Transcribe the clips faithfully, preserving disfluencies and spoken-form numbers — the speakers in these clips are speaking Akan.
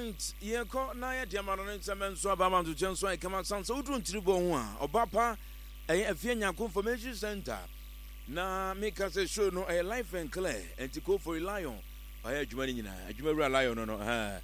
point ye ko na ye de amano nsem so aba man to chenso e kama sansa udru ntiribo ho a obapa e afie nyanko information center na make us show no a life and clear and to go for lion aye adwuma ni nyina adwuma wura lion no no ha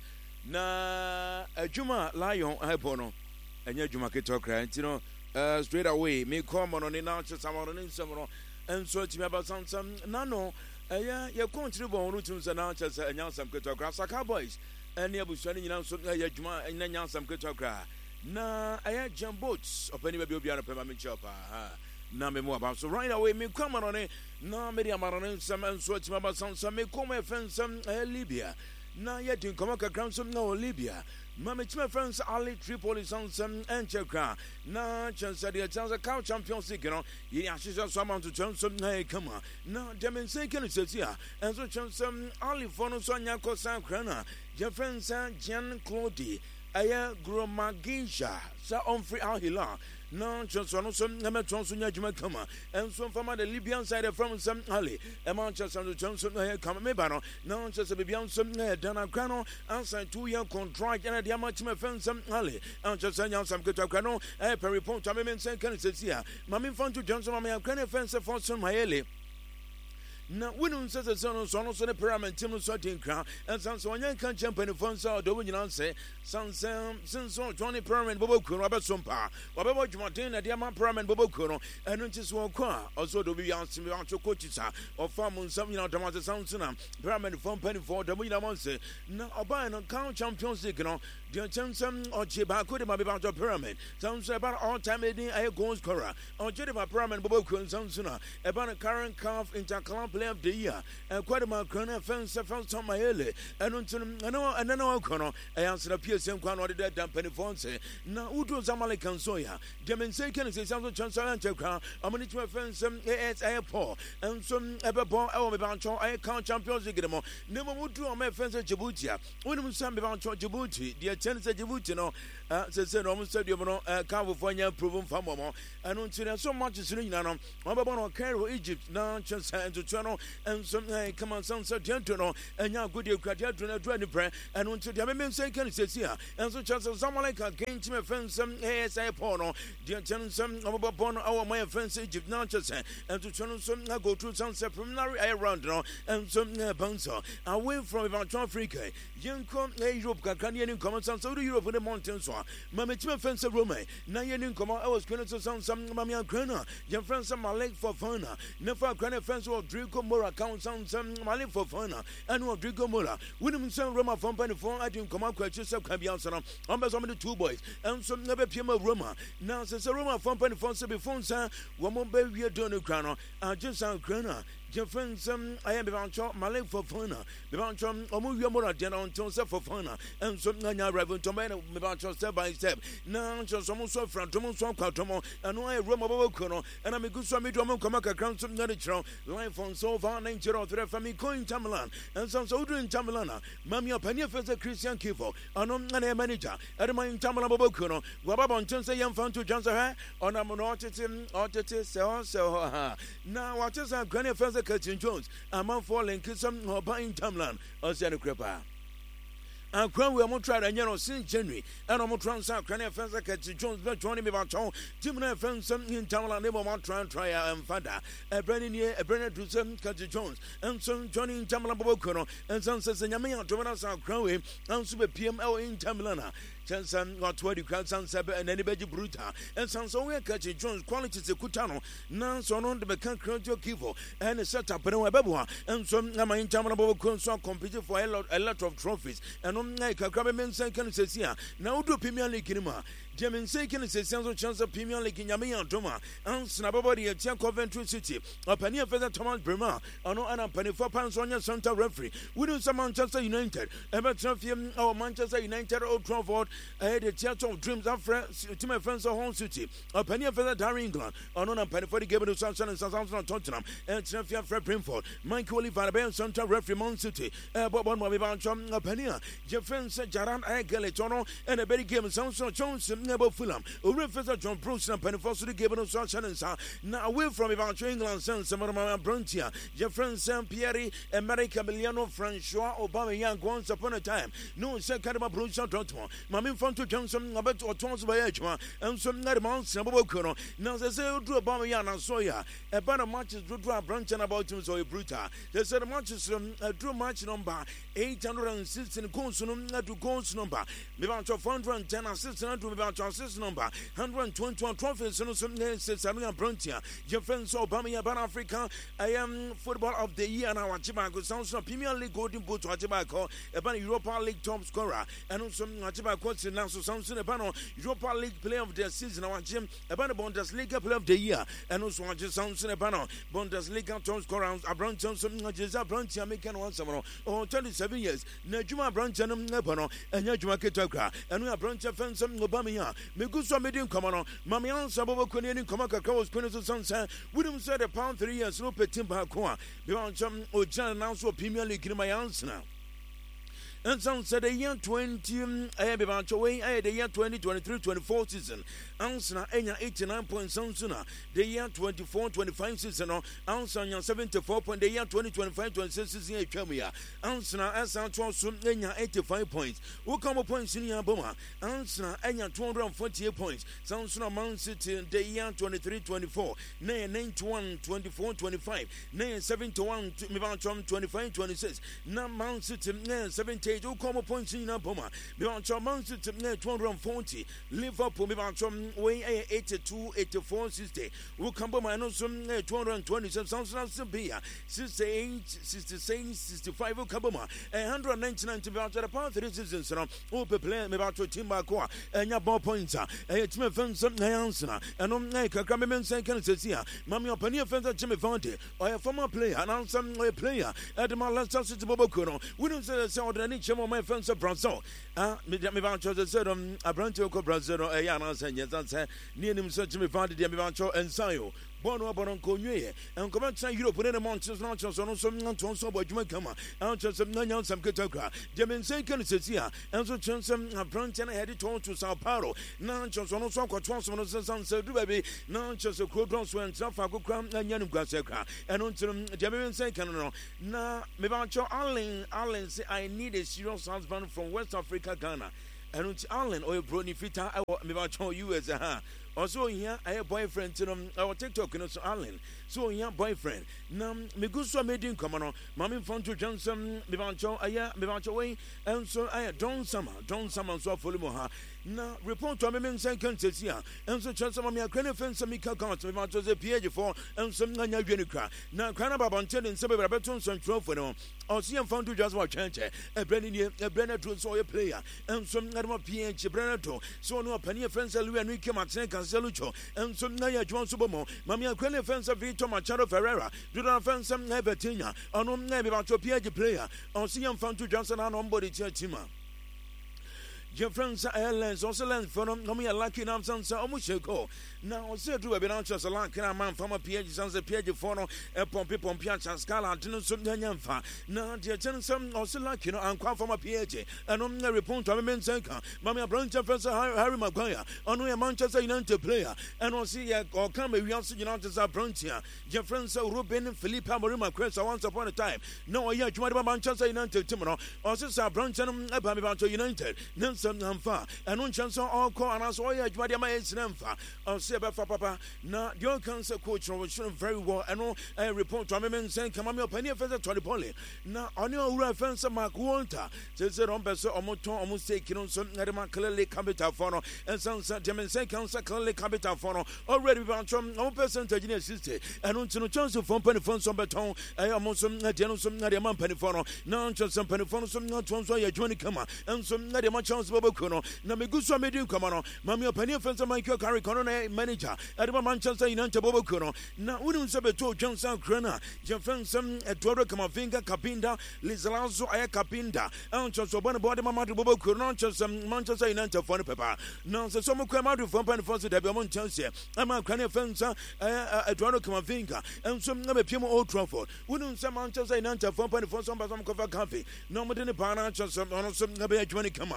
na adwuma lion apo no enya adwuma ketokra ntino uh, straight away me come on ni na chesamoro ni nsem no enso timi aba sansa na no aya ye kontri bon rutum se na chese enya sam ketokra Saka Boys ene abusuani nyina nso ya adwuma enya nya sam ketokra na aya jamboats opani ba bi obi ara pema me chopa ha na me mo about so right away me come on it na me dia marane sam enso timi aba sansa me come e fensam Libya na ye din come kakran so na Libya Mama Chima friends Ali Tripoli Sansam and Chekra. Na chance the chance cow champions league, you know. Ye ashes someone to chance some hey come on. Na demin second says here. And so chance Ali Fono Sonia Cosa Crana. Jeffrens Jan Claudi. Aya Gromagisha. Sa on free Al Hilal. No, just one of some Nemer Johnson Yajumakama, and some from the Libyan side from some Ali, a Manchester Johnson come Mebano, no, just a Bibian some Dana Crano, outside two young contract and a Diamachima friend some Ali, and just a young some good Crano, a peripont, I mean, second says here. Mammy found to Johnson, I mean, a fence for some Maeli. Na winu nsese sono sono so ne pyramid team so tinkra and san so anya kan champion fon so do winu nse san san so Johnny pyramid bobo kuro abesompa wabebo dwumaden na dia man pyramid bobo kuro enu nti so kwa also do bi yanse bi ancho coachisa of farm nsam nyina domase san suna pyramid fon penny for do winu monse na oba no kan champions league no dia chansam oje ba ko de ma be ba pyramid san so about all time edin ay goal scorer oje de ma pyramid bobo kuro san suna e ba current calf interclub of the year and quite a man corner fence fence on my hele and until I know and then I'll corner I answer a P S M corner that damn penny fonse now Udo Zamalican Soya Demin second says some chancellor and check I'm going to fence as airport and some ever born our bancho I can't champions to get them never would do on my fence at Djibouti when we some bancho Djibouti the chance at Djibouti no said almost said you know California proven for more and until so much is in I'm about Cairo Egypt now chance and to channel and some come on some gentleman and now good you got to do prayer and until the men say can say here and so just someone like again to my friends some A S I porno the channel some about born our my friends Egypt now just and to channel some go through some preliminary around no and some bouncer away from about Africa young come Europe can you come some so Europe in the mountains so my friends Rome now you come I was going to some some mammy and grana your friends some my leg for fun never grana friends will Drigo Mora count some some Mali for fun and what Drigo Mora William Son Roma from Penny phone I didn't come out quite yourself can be answered on some of the two boys and some never Pima Roma now says a Roma from Penny phone before sir one more baby doing a crown I just sound crana your friends um I am about chop Mali for fun about chop or move your mother dinner on Tonsa for fun and some Nanya Reverend Tomato about step by step now just almost so from Tomo Swamp Tomo and I Roma Bocono and I'm a good swami Tomo Kamaka crown some natural life on so far nine zero three for me coin Tamalan and some soldier in Tamalana Mammy Penny for the Christian Kifo and on a manager at my Tamala Bocono Wababon Tonsa young fan to Johnson on a monotitim auditor so so now what is our granny first Curtin Jones among falling some or buying Tamlan or Santa Crepa. And crown we are more tried and you know since January and I'm more transfer Cranny Fence Curtin Jones but joining me about Tom Timna Fence some in Tamlan never want try and try and father a brand new a brand to some Curtin Jones and some joining Tamlan Bocono and some says and Yamia Thomas our crown and super P M L in Tamlana. Chanson got twenty crowds and seven and anybody bruta and some so we catch Jones quality to Kutano now so on the Becan Crojo Kivo and a setup and a babua and some Namain Tamala Consul competed for a lot a lot of trophies and on like a crabby men second says here now do Premier League Kinema. Jemin second says some chance of Premier League in Yamia Toma and Snababody at Coventry City a penny of feather Thomas Bremer and no and a penny for pounds on your Santa referee. We do some Manchester United, Everton or Manchester United Old Trafford. I had a theatre of dreams after to my friends of home city. A penny of feather Darry England, or no penny for the game of Sunshine and Southampton Tottenham, and Trafia Fred Brimford, Mike Oliver Bay and Santa referee Mount City, Bob One Mobile a penny, Jeffrey Jaran Agaletono, and a very game of Samson Jones, about Fulham. Over Professor John Bruce and Penfosu gave us such an answer. Now away from about England, San Samara Brontia, Jeffrey Saint Pierre, America Miliano, Francois Obama Young once upon a time. No second about Bruce Dortmund. Mammy Fonto Johnson, about or Tons by Edgema, and some net amounts of Bocono. Now they say, Drew Obama Yan and Soya. About a match is Drew Branch and about him so brutal. They said a match is a Drew match number eight hundred sixteen Consonum to Gons number. About your four hundred ten assistant to about your assist number. one hundred twenty-one trophies and some Samuel Brontia. Your friends Obama Ban Africa. I am football of the year now. Chibago sounds of Premier League Golden Boot to Chibago. About Europa League top scorer. And also Chibago now so sounds about Europa League player of the season. Our gym about the Bundesliga player of the year. And also just sounds about Bundesliga top scorer. Abron Johnson, Jeza Brontia making one summer or twenty-seven years. Najuma Brancham Nepano and Najuma Ketaka. And we are Brancha fans of Obama. Megusa Medium Common. Mamian Sabova Korean Komaka was Penis Sunset. William said a pound three years, no Petimba Koa. Beyond some Ojan announced for Premier League in my answer now. And some said the year twenty, I have about away, I had the year twenty twenty-three twenty-four season. Answer Enya eighty-nine points sooner. The year twenty-four twenty-five season, answer seventy-four point the year twenty twenty-five twenty-six season. Chamia. Answer as I told Enya eighty-five points. Who come up points in your bomber? Answer Enya two hundred forty-eight points. Soundsuna Man City, the year twenty-three twenty-four. Nay ninety-one twenty-four twenty-five. Nay seventy-one twenty-five twenty-six. Now Man City, seventy. Who come up points in your bomber? Beyond Man City, two hundred forty. Liverpool, beyond way eighty-two eighty-four sixty. Who come up minus two hundred twenty-seven. Soundsuna Sabia, sixty-eight sixty-six sixty-five. Who come up one hundred ninety-nine to about the pound three seasons. Who play about to Timbacoa and your ball points. It's my friends of Nyansana. And on like a Cramaman second says here. Mammy Opania friends of Jimmy Fonte or a former player, and I'm some player at the Malasa City Bobocono. We don't say the any chemo my friends of Brazil. Ah, Midami Vancho said um a branch of Brazil or a Yana and yes, near him such Jimmy Fonte, Diamivancho and Sayo. Bono Boronco, and come outside Europe with the monsters, not just on some Tonso, but you might come out just some Nyan, some Ketaka. Jamin Second says here, and so Johnson, a branch and headed to Sao Paulo. Now just on some Quatron, some said, baby, now just a Crodons went Safago Cram and Yanum Gaseka, and on to Jamin Second. Now, Mevancho Allen, Allen say, I need a serious husband from West Africa, Ghana. And on Allen or Brony Fita, I will Mevancho U S A. Also here, I have boyfriend to them. Our TikTok, you know, so Allen. So here, boyfriend. Now, me go so made in common. Mammy Fonto Johnson, Mivancho, Aya, Mivancho way, and so I don't summer, don't summer, so follow Moha. Now, report to a man second says here, and so chance of me a credit fence and me account, Mivancho's a P H for, and some Nanya Jenica. Now, Canaba Bantel and some Rabaton, some trophy. Or see, I'm found to just watch a Brennan, a Brennan to a player, and some Nadama P H, Brennato, so no penny friends, and we came at Casalucho, and some Naya John Subomo, Mamma credit fence of Vito Machado Ferreira, do not find some Nevertina, or no name about your P H player, or see, I'm found to Johnson and on body Tima. Your friends Airlines also land for them. Come here, lucky enough, sons almost go. Now, say to a bit of a land, can a man from a P H, sons a P H for a Pompey Pompiacha Scala, Dino Sundanyanfa. Now, dear Jensen also like you know, and come from a P H, and on the report to a men's second. Mamma Branch Professor Harry Maguire, on a Manchester United player, and on see or come we also United Branchia. Your friends Ruben Philippe Marima Crest once upon a time. No, yet you might have Manchester United Timor, or Sister Branch and Abamibancho United. Some Namfa, and on chance all call and as all your Jadiama is Namfa, or Seba Papa. Now, your cancer coach was very well, and all a report to a man saying, come on, your penny feather to the poly. Now, on your reference, Mark Walter says that on Besso or Moton almost taking on some Nadama clearly capital for and some Demin second, clearly capital for already about some no percentage in a sister, and on to chance of one penny from some baton, I am on some Nadian, some Nadiaman penny for now, just some penny for some not one so your journey come and some Nadiaman chance. Bobokono, Namigusa Medium Commano, Mamma Penny Fence Michael Carry Corona manager, Edema Manchester United Bobokono, now William Sabato, Johnson Crana, Jefferson, Edward Camavinga, Capinda, Lizalazo, Aya Capinda, and Chosobana Body Mamma Bobokono, Chelsea, Manchester United for the paper. Now, the summer come out of one penny for the Debiamon Chelsea, I'm a Crania Fence, Edward Camavinga, and some number Pimo Old Trafford. William Sam Manchester United for penny for some cover coffee. No more than a pana, Chelsea, on some Nabia Johnny Kama, and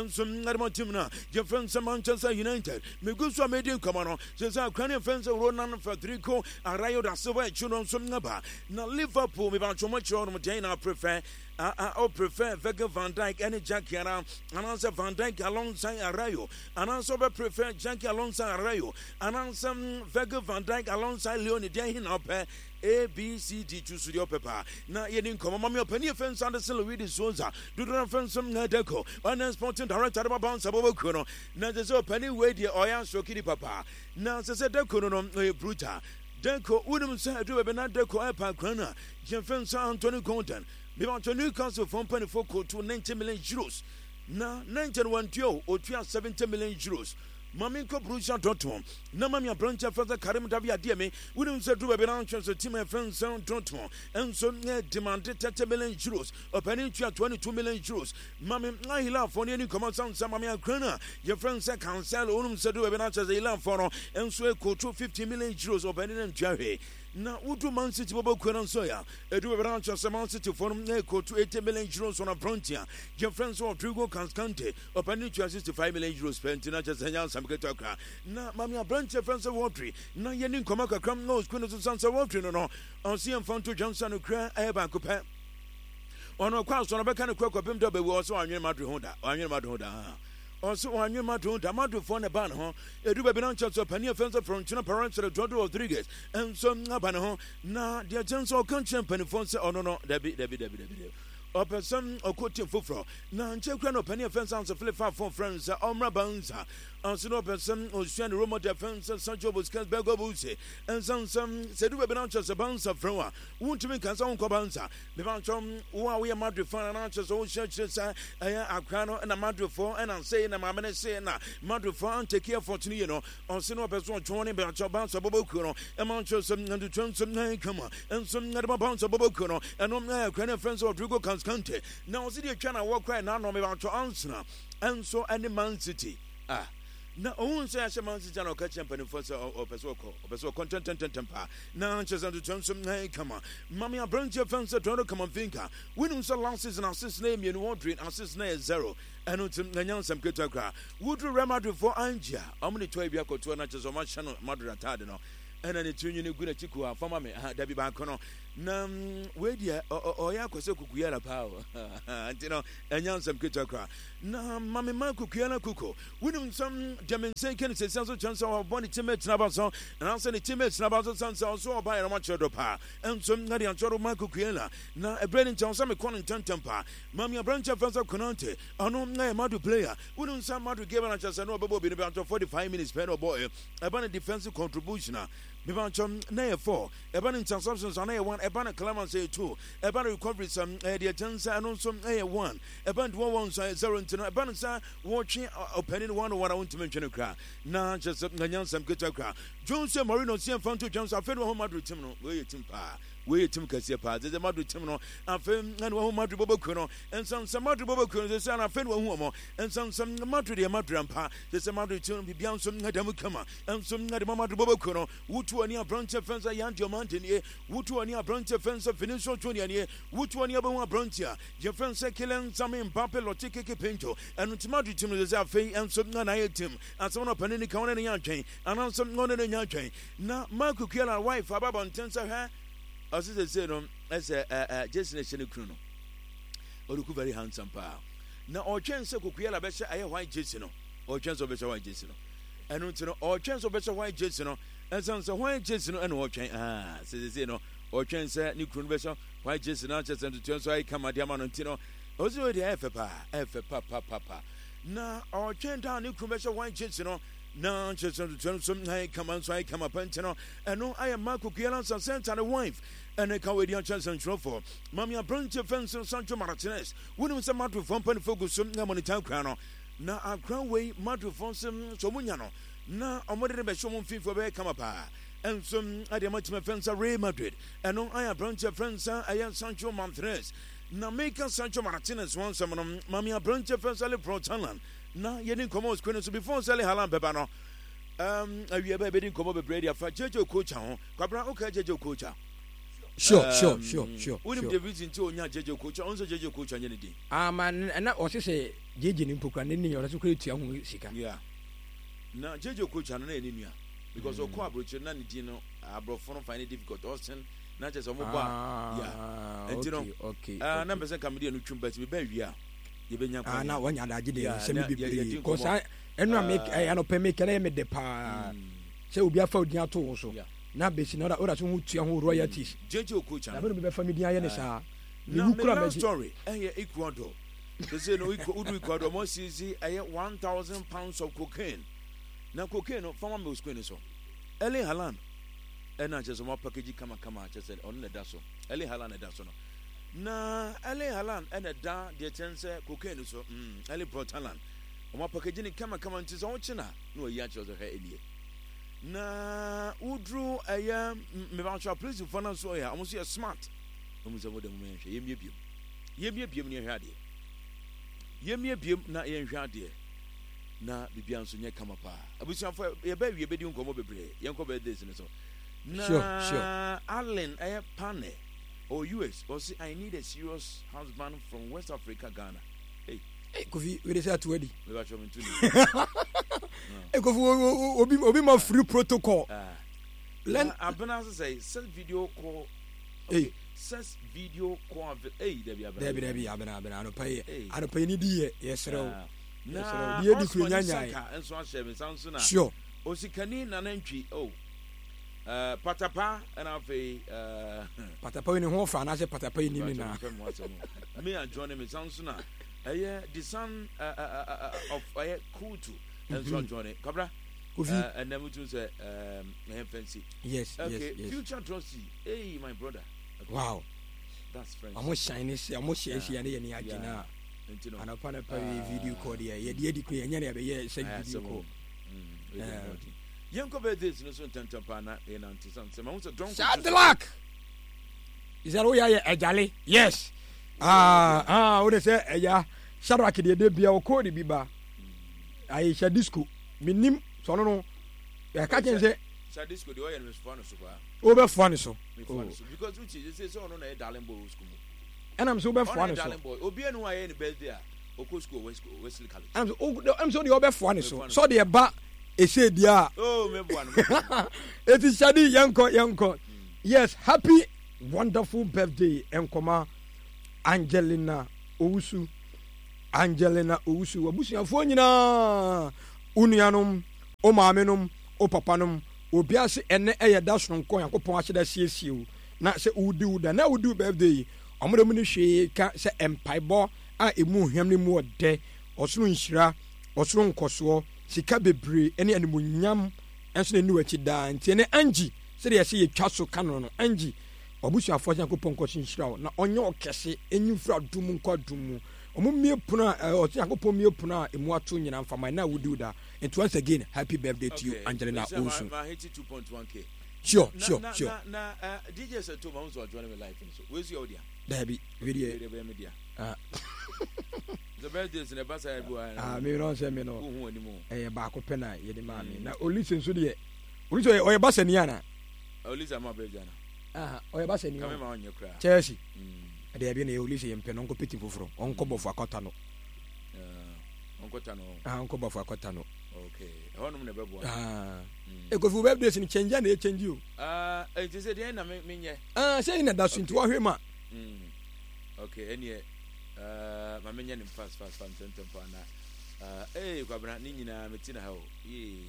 some Armatimna, your friends Manchester United, Megusa made in Comano, says our cranium friends of Ronan Federico, Arayo da Silva, Chunon Sumnaba. Now Liverpool, without so much on Modena, I prefer. I, I prefer Virgil van Dijk and Jackie and answer Van Dijk alongside Arayo. And also prefer Jackie alongside Arayo. And answer Virgil van Dijk alongside Leonie Dehin up A, B, C, D, choose your paper. Now, you didn't come on your penny offense under Louis Souza. Do not offend some Deco. One sporting director of a bounce of a corner. Now, there's a penny way, dear Oyan Sokiri Papa. Now, says a Deco, no, Bruta. Deco, wouldn't say do a Benat Deco, Epa Crana. Jeffensa Anthony Content. We want to Newcastle from twenty-four to ninety million euros. Now, ninety-one to or seventy million euros. Maminko Brucia Dortmund. Namamia Brancha for the Karim Davia Diame. We don't say to a branch of team and friends Dortmund. And so demanded thirty million euros. Or Peninsula twenty-two million euros. Mammy, I love for any common son, Samamia Krana. Your friends say cancel Unum said to a branch as a love for and so go to fifty million euros or Benin Jerry. Now, Udu Man City Bobo Kuran Soya, a do a branch of Saman City for Echo to eighty million euros on a frontier. Your friends of Trigo Canscante, or Peninsula sixty-five million euros spent in Natchez and Sam Ketaka. Now, Mamma Branch of Friends of Watry. Now, Yanin Komaka come nose, Queen of Sons of Watry, no, on C M Fonto Johnson, who cry, Eba Coupe. On a cross on a back and a crook of him, double was on your Madrid Honda, on your Madrid Honda. Also, on your Madrid, the Madrid for a ban, huh? A do a branch of Penny offense from China parents to the Jordan Rodriguez, and some Nabanaho. Now, the agents all country penny phones, oh no, no, Debbie, Debbie, Debbie, Debbie. Or person or quoting Fufro. Now, check one of penny offense answer flip five for friends, Omra Banza. Also, no person or Shan Roma defense, Sancho Buscans Belgo Busi, and some some said we branch as a bounce of Froa. Won't make us own Cobanza. The bunch of who we are Madrid for an answer, so churches, a crano and a Madrid for, and I'm saying, I'm going to say, Madrid for and take care for Tunino, or Sino person joining by a bounce of Bobocuno, and Manchester and the turn some nine come and some other bounce of Bobocuno, and on there, Cranny friends of Drugo Country. Now, City China walk right now, no, about to answer, and so any Man City. Ah. Na ohun say ashe man si jana okache mpani force opeso ko opeso content tempa na chesa to transum na kama mami abranche fence to come thinka winun so last season assist name you know dream assist na zero eno tim na nyansam ketu akra would Real for Angia omni to bia ko to na chesa ma chano Madrid atade no ena ne tunyu ne guna chiku afama me da bi ba kono na we dia oya kwese kukuyala pawo antino enyansam ketu akra na mami ma kukuyala kuko winum some demonstrate can say so chance of body teammates na baso and also the teammates na baso sansa also oba na machodo pa and some na dia choro ma kukuyala na e branding chance me kono tentempa mami abrancha fansa konante ano na madu player winum some madu game na chance no bebo bi about forty-five minutes per boy e ban defensive contribution Bibanchom na four, a ban interceptions on a one, a ban clemency two, a ban recovery some the tensa and also a one, a ban one side zero into a ban watching opening one what I want to mention a crack. Now just up some good crack. Jones Marino seen fun to Jones. I feel home Madrid Timno, wait timpa. Wait Tim Cassipa, there's a Madrid Timno, and film and one Madrid Bobocuno, and some some Madrid Bobocuno, the son of Fenwell Homo, and some some Madrid Madrid Pa, there's a Madrid Tim beyond some Nadamukama, and some Nadamad Bobocuno, Wutu and your branch of fence, a young mountain here, Wutu and your branch of fence of Venezuela twenty year, Wutu and your branchia, your friends are killing some in Papel or Tiki Pinto, and it's Madrid Tim is a fay and some Nana Tim, and some of Panini County and young chain, and on some non and young chain. Now, Marco Kiela, wife, Ababa and Tensa hair. As I said, as a destination chrono. Or look very handsome power. Now, or chance of Kukiela Besha, I white Jessino, or chance of Besha white Jessino. And or chance of Besha white Jessino, and some white Jessino and watching. Ah, says you know, or chance new Krun Besha, white Jessino, just and to turn so I come at Yamanantino. Also, the F Papa, F Papa Papa. Now, or chance down new Krun Besha white Jessino. Now, just to turn some high come on, so I come up and no, I am Marco Kialas and sent and a wife, and a Cowadian chance and trophy. Mammy, a branch of fence of Sancho Martinez. Wouldn't some matter of one penny focus some money town crown. Now, a crown way, matter for some Somuniano. Now, I'm waiting about someone fee for a come up. And some idea much my friends are Real Madrid, and no, I am branch of friends, I am Sancho Martinez. Now, make us Sancho Martinez once, some Mammy, a branch of friends, I live pro talent. Na yeni komo skwen so before sell halan pepper no um awie ba be din komo be brady afa jeje coach ho kwabra o ka jeje coach sure um, sure sure sure we need the reason to onya jeje coach on so jeje coach anya ne din ah man na o se jeje ni mpokra ne ne yoro so kure tua ho sika yeah na jeje coach ana na enua because mm. okọ abroche na ne din no abrofo no find it difficult Austin na just omo ba yeah enti no okay ah na mbese kamede no twumba ti be ba wi ye benya kwa ah na wanya da gide se me bibiri because enu a make I no pay make na me de pa se obi afa odin ato so na besi na ora so hu tua ho royalties jeje coach ana na be be family aye ne sa ni hukura me story eh Ecuador they say no udu Ecuador mo sisi eh one thousand pounds of cocaine na cocaine no farmer me square so Erling Haaland ena je so mo package kama kama je say on na da so Erling Haaland da so no na Erling Haaland ena da de tense cocaine so mm Erling Braut Haaland mo package ni kama kama nti so wo china na oyi a che so ha elie na udru aya me ba cho police for na so ya amuso ya smart amuso mo dem me hwe yemie biem yemie biem ne hwe ade yemie biem na ye hwe ade na bibia nso nye kama pa abusuafo ye ba wie bedi nkomo bebre ye nko birthdays ne so na sure sure Allen aya pane or U S or say I need a serious husband from West Africa Ghana hey hey Kofi we dey say to ready we ba cho me tuni hey Kofi obi obi ma free protocol ah len abena say set video call hey says video call hey there be abena there be there be abena abena no pay I no pay ni di yes sir na die di kru nyanya enso ahye me sanso na sure osikani nanantwi oh uh patapa and afi uh patapa we ni ho fa na se patapa ni ni na me and John me sanso na eh the son of eh Kutu enso John kabra Kofi and then we to say um me fancy yes okay yes future trustee hey my brother wow that's friends amo shine se amo share share ne ni agina ana pana pa video call dia ye de di ko ye nya na be ye se video call yanko be this no so tantampa na e na ntisan se ma so don Shadrack is that oya ye ejale yes ah ah o de se eya Shadrack de de bia o call bi ba ai sha disco minim so no no ya ka chen se sha disco de oya no so no so kwa o be fo ni so because which is say so no na e darling boy school and I'm so be fo ni so obi enu aye ni birthday a oko school Wesley College I'm so I'm so the obe fo ni so so de ba ese dia oh me bo anu it is shadi yanko yanko yes happy wonderful birthday enkoma Angelina Owusu Angelina Owusu abusuafo nyina unuanom o maamenom o papanom obi ase ene eye da sonko yakopon ahyeda siesie o na se udi uda na udi birthday omode mu ni hwe ka se empaibo a emu hwam ni mu ode osoro nhira osoro nkoso sika bebre ene animonyam enso ne niwachi da nti ene angi se de yesi yetwa so kano no angi obusuafo yakopon nkoso nhira na onye okese enyimfra dum nko dum omo mie puna osi yakopon mie puna emu ato nyina mfama na udi uda and once again happy birthday to you Angelina Owusu two point one k sure sure sure na D J said to Mama so join me live so where's your audio there be video media ah the birthday is in the basa ebu ah me no say me no hu animu eh ba ko pena ye de ma me na olisen so de olisen o ye basa ni ana olisen ma birthday na ah o ye basa ni kame ma onye kra Chelsea de bia na ye olisen ye mpeno nko peti foforo onko bofo akota no eh onko ta no ah onko bofo akota no okay honum ne bebo ah e go fu birthday sin change na e change o ah e ti say dey na me nye ah say na da so nti wo hwe ma mm okay enie uh ma menye ni fast fast fast tentem pa na uh eh kwabra ni nyina meti na ha o ye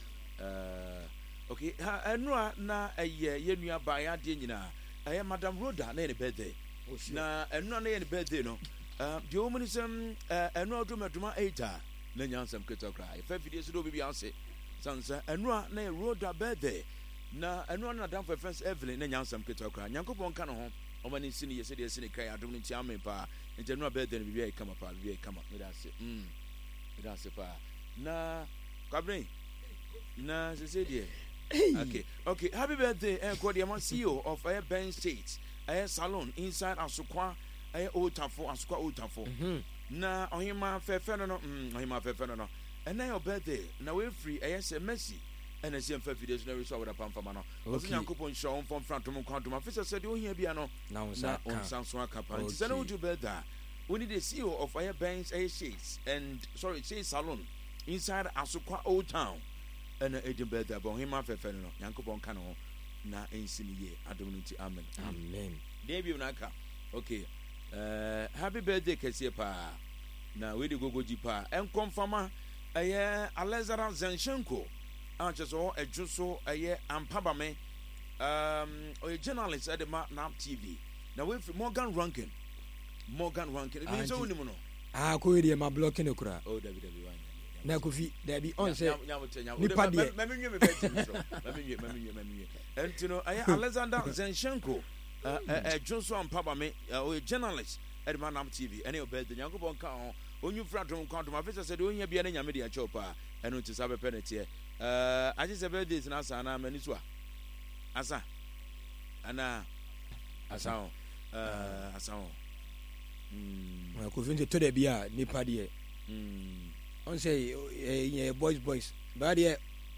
uh okay ha enua na eye ye nua ba ya de nyina eye Madam Rhoda na ye birthday na enua na ye birthday no uh de o muni sem enua do meduma eight na nyansam ketokra e fa video so do bi anse sansa enua na ye Rhoda birthday na enua na dan for friends Evelyn na nyansam ketokra nyankopon ka no ho omani sini yese de sini kai adom nti amen pa nti enua birthday no bi kama pa bi kama me da se mm me da se pa na kwabren na se se de okay okay happy birthday eh god the C E O of a Ben State a salon inside Asukwa a old tafo Asukwa old tafo na ohima fefe no no mm ohima fefe no no and na your birthday na we free a say Messi and a same videos na we saw with a pamfama no osi yankopon show on from front to mo kwanto ma fisa said o hia bia no na on sanso aka pa nti say na we do birthday we need the C E O of Air Banks Air Shades and sorry Shades Salon inside Asukwa Old Town and Edinburgh about him after Fenno Yankopon Kano na ensiniye adomniti amen amen Debi unaka okay uh, happy birthday kese pa na we dey gogo jipa en confirma aye Alexander Zinchenko ancheso edwuso aye ampabame um a journalist at the Nap T V na we Morgan Rankin Morgan Rankin ni so ni mo no ah ko eri ma blocking okura oh David David one na Kofi David on say nipa de me me me bet me so me me me me me and you know Alexander Zinchenko eh Johnson Ampabame a journalist at the Nap T V and your birthday Yankopon ka on onyu fra drum count my face said onya bia na nyame de acho pa and on to sabe penalty eh I just birthday na asa na mani so asa ana asa eh asa mm Kofi nte to de bia nipa de mm on say eh boys boys ba de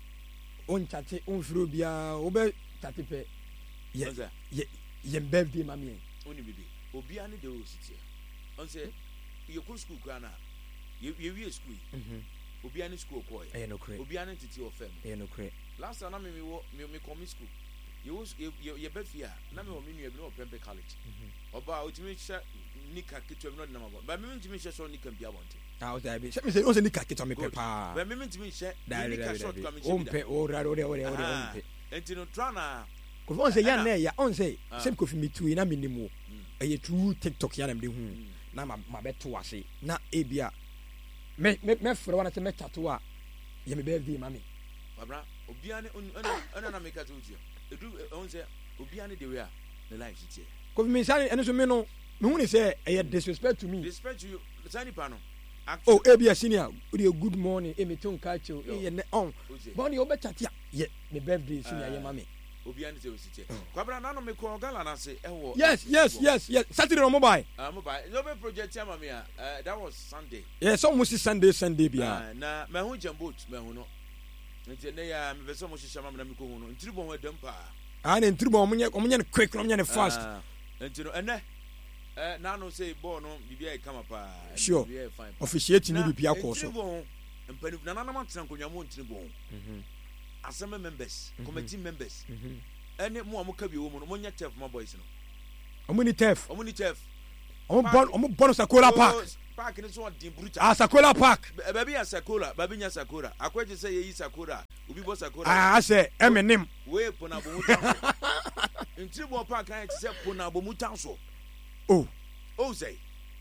on chate on firo bia obe chate pe ye ye ye birthday mami oni bibi obi ani de o sitie on say you go school kana you you we school mhm obi ani school ko e no kre obi ani titi ofem e no kre last time na me me wo me come school you you you be fear na me wo me nua bi no Pembe College mhm oba otimi hye nika kitwa no de na mabo ba me ntimi hye so nika bia bonte ah o da bi se me se o se nika kitwa me pepa ba me ntimi hye nika short kwa me hye on pe o ra o re o re o re on pe enti no trana ko on say ya na ya on say sem Kofi mitu na minimu eye true TikTok ya na me hu na ma ma beto ase na ebia me me me fere wana se me chato a ye me birthday mami babra obiane ona na make to uti edu on say obiane the way a the life shit Kofi me say eno so me no me hu ni say e disrespect to me disrespect to you sani pa no oh ebia senior we good morning e me ton ka che e ne on boni o be chat ye me birthday senior ye mami obiane say osite kwabra na no me ko gala na say ewo yes yes yes yes Saturday on mobile ah mobile no be project ya mami ah that was Sunday yes so mo Sunday Sunday bia na me hu jambot me hu no nti ne ya me be so mo hihya mami na me ko hu no ntiri bon wadam pa ah ne ntiri bon mo nye mo nye quick no nye fast nti no ene eh na no say ball no bibia e kama pa sure officiate ni bibia ko so mpani na na na matena konwa mo ntiri bon mhm asema members committee members ene mo amuka bi wo mo no mo nya chef my boys no omuni chef omuni chef omo bon omo bon Sakola Park park ni so din brutal ah Sakola Park ba bi ya Sakola ba bi nya Sakola akwaje say yeyi Sakola obi bo Sakola ah say eminem we pona bo mutan ntiri bo park kan ti say pona bo mutan so oh oh say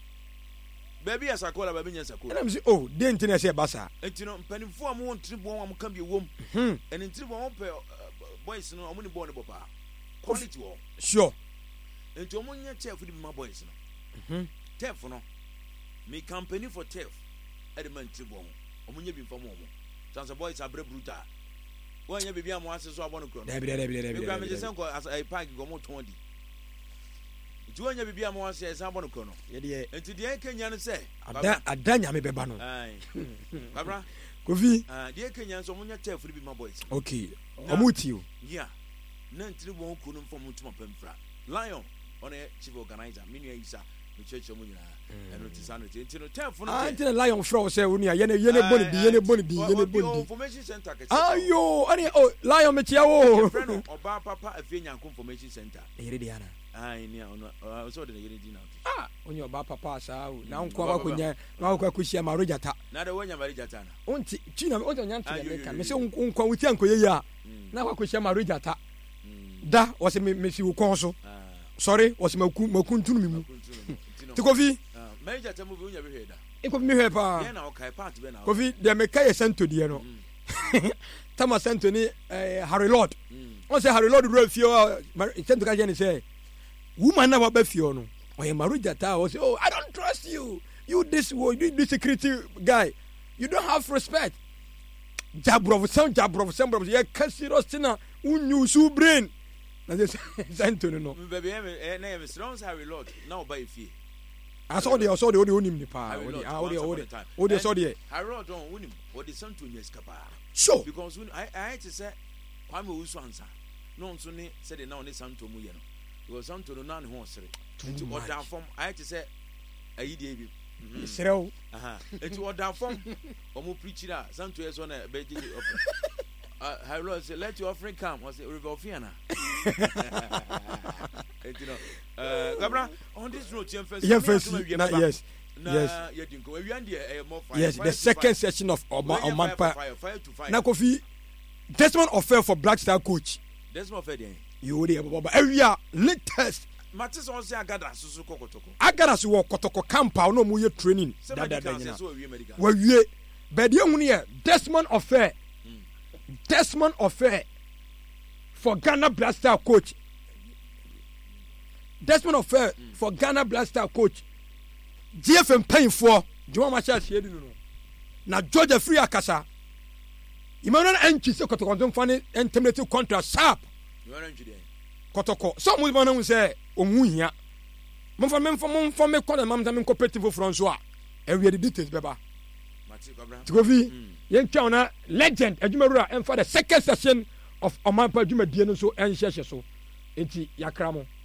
baby ya Sakola baby nya Sakola na me say oh de ntine say basa entino mpanimfo am won tribon am kan bi wom hmm en tribon on pe boys no am ni bo ne bopa quality wo sure enti om nya chef di ma boys no mhm chef no me company for chef e de man tribon om nya bi mfam om chance boys abre brutal wo nya bi bi am ase so abon kro no da bi da bi da bi da bi se nko as a park go mo ton di ti wonya bibia mo wase esa abon kro no ye de enti de kenya no se ada ada nya me beba no ai babra Kofi ah de kenya so munya chef bi ma boys okay omuti o yeah na ntiri won ku no mfom ntuma pamfra lion on a chief organizer menu isa no church mo nyina eno ti sanu ti ntino chef no ah ntino lion flow say woni ya ne ye ne boni di ye ne boni di ye ne boni di information center ke ayo ani oh lion me tia wo friend oba papa afenya information center yere di ana ai ni ono so de yere di na ah onye oba papa sa o na nko akonya na nko akushia marojata na de wonya marojata na onti china onti nyanta de ka me se nko wuti ankoye ya na akushia marojata da wose me me si wo kon so sorry wose maku maku ntunu mi mu ti Kofi marojata mu bi wonya be hweda e Kofi mi hwe pa ye na o kai part be na Kofi de me kai santo de no tama santo ni Harry Lord on say Harry Lord ro fio santo ka je ni say woman na ba fio no oye marujata o say oh I don't trust you you this you this security guy you don't have respect jabro sound jabro sound bro ye kasiro sina unyu su brain na say santo no baby e na e strong Harry Lord na o ba fie aso de aso de o de onim ni pa o de o de o de o de so de Harry Lord don onim o de santo nyes kapa so because I I to say kwame usu ansa no nso ni say de na o ne santo mu ye no because santo no na ne ho sere nti odan form I to say ayi die bi serew aha enti oda form omo preach da santo yeso na be gigi offer uh hello say let your offering come was river ofiana enti no uh Gabra on this road you first yes yes yedinko we wian dey more fire yes the second session of Omampa na Kofi Desmond Offer for Black Star coach Desmond Offer dey you dey baba area latest Matis on say agada susu kokotoko agada so wo kotoko campa no mo ye training da da da nyina we wie but dey hunu ye Desmond Offer Desmond Offer for Ghana Black Star coach Desmond Offer mm. for Ghana Black Star coach G F M paying for Juma Marshall Shedi no na Georgia Free Akasa Emmanuel Enchi se kotoko don fane terminated contract sharp you want to kotoko so mo mo na say omu hia mo fa me mo fa me kona mam ta me cooperative France a e we the details beba Mati Gabra Tikofi yen twa na legend adwumawura em for the second session of Omampa adwumadie no so enhyehye so enti yakra mo